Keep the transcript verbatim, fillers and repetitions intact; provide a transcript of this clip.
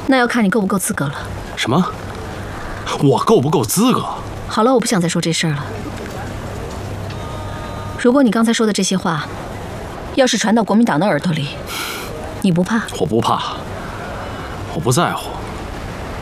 那要看你够不够资格了。 什么？我够不够资格？ 好了，我不想再说这事儿了。如果你刚才说的这些话，要是传到国民党的耳朵里，你不怕？ 我不怕，我不在乎。